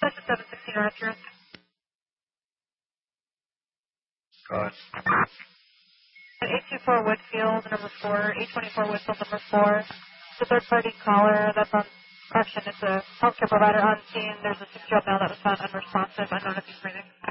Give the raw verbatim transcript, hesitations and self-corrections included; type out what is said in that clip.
That's a seven sixteen Arthur. Good. At eight two four Woodfield, number four, eight twenty-four Woodfield, number four. It's a third-party caller that's on, correction, it's a healthcare provider on scene. There's a six-year-old male that was found unresponsive, unknown if he's breathing.